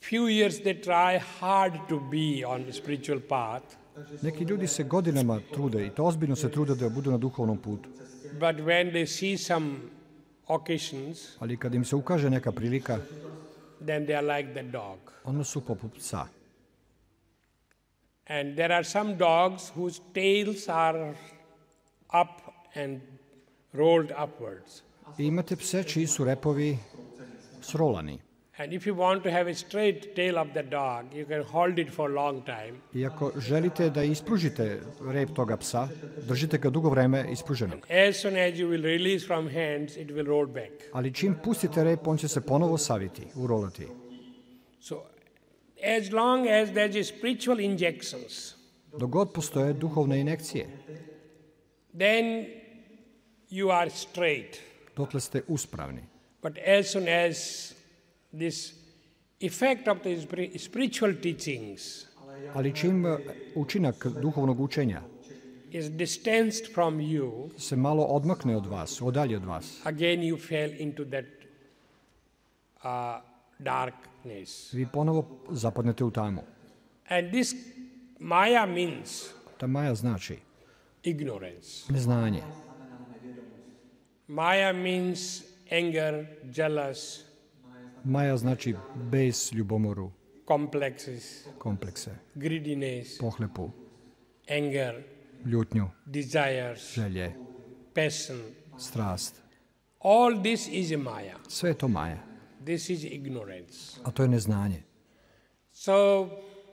few years they try hard to be on the spiritual path. Neki ljudi se godinama trude i to ozbiljno se trude da budu na duhovnom putu. But when they see some occasions, Ali kad im se ukaže neka prilika, then they are like the dog. onda su poput psa. And there are some dogs whose tails are up and rolled upwards. I imate pse čiji su repovi srolani. And if you want to have a straight tail of the dog, you can hold it for a long time. I ako želite da ispružite rep toga psa, držite ga dugo vreme ispruženog. As soon as you will release from hands, it will roll back. Ali čim pustite rep, on će se ponovo saviti, urolati. So, as long as there is spiritual injections, Dok god postoje duhovne injekcije, then you are straight. dotle ste uspravni. But as soon as this effect of the spiritual teachings Ali čim učinak duhovnog učenja is distanced from you, se malo odmakne od vas, odalje od vas, again you fell into that darkness. vi ponovo zapadnete u tamu. And this Maya means Ta Maja znači ignorance. neznanje. Maya means anger, jealous, Maja znači bes, ljubomoru, complexes, komplekse, greediness, pohlepu, anger, ljutnju, desires, želje, passion. strast. All this is a Maya. Sve je to Maja, This is ignorance. a to je neznanje. So,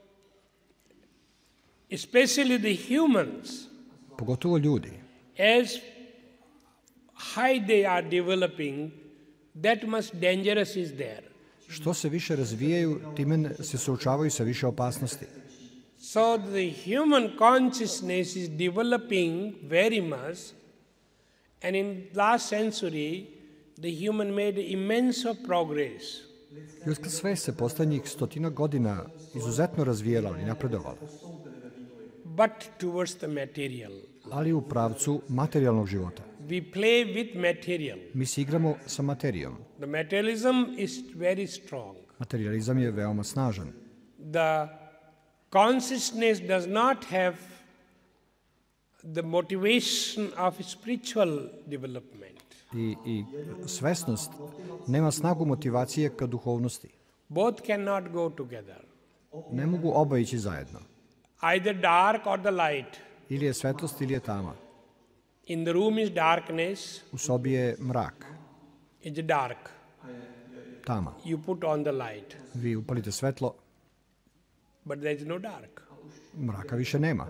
especially the humans, Pogotovo ljudi. as high they are developing, that much dangerous is there. Što se više razvijaju, time se suočavaju sa više opasnosti. So the human consciousness is developing very much, and in last century, the human made immense of progress. Ljudska svest se poslednjih 100 godina izuzetno razvijela i napredovala, But towards the material. ali u pravcu materijalnog života. We play with material. Mi se igramo sa materijom. The materialism is very strong. Materializam je veoma snažan. The consciousness does not have the motivation of spiritual development. I svesnost nema snagu motivacije ka duhovnosti. Both cannot go together. Ne mogu oba ići zajedno. Either dark or the light. Ili je svetlost ili je tama. In the room is darkness, U sobi je mrak, it's dark. tama. You put on the light, Vi upalite svetlo, but there is no dark. mraka više nema.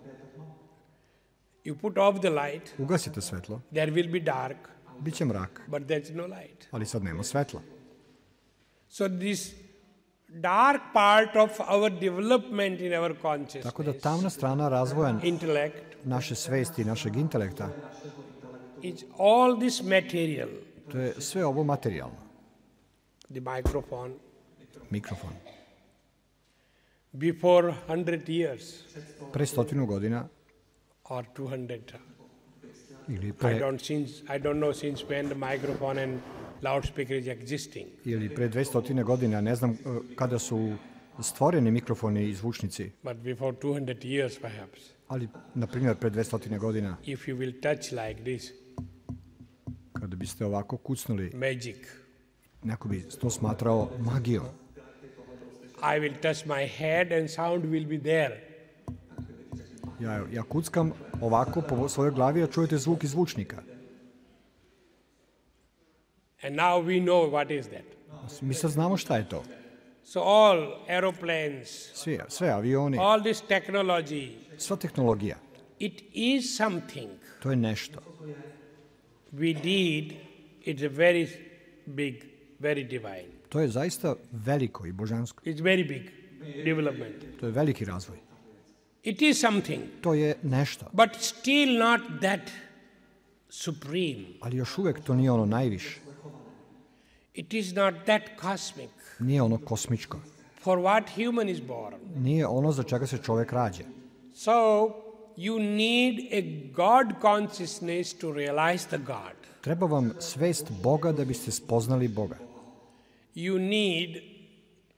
You put off the light, Ugasite svetlo, there will be dark, biće mrak, but there is no light. ali sad nema svetla. So this dark part of our development in our Tako consciousness, da tamna strana razvoja intellect, naše svesti, našeg intelekta, is all this material. to je sve ovo materijalno. The microphone, Mikrofon. before 100 years Pre 100 godina or 200. ili I pre don't know since when the microphone and loudspeaker is existing. 200 godina, ne znam kada su stvoreni mikrofoni i zvučnici, But before 200 years perhaps, ali, na primjer, pre 200 godina, if you will touch like this, kada biste ovako kucnuli, magic. neko bi to smatrao magijom. I will touch my head and sound will be there. Ja kuckam ovako po svojoj glavi, a čujete zvuk iz zvučnika. And now we know what is that. Mi sad znamo šta je to. So all aeroplanes, Sve avioni, all this technology, sva tehnologija, it is something. to je nešto. We did, it's a very big, very divine. To je zaista veliko i božansko. It's very big development. To je veliki razvoj. It is something, To je nešto, but still not that supreme. ali još uvek to nije ono najviše. It is not that cosmic. Nije ono kosmičko. For what human is born. Nije ono za čega se čovek rađa. So you need a God consciousness to realize the God. Treba vam svest Boga da biste spoznali Boga. You need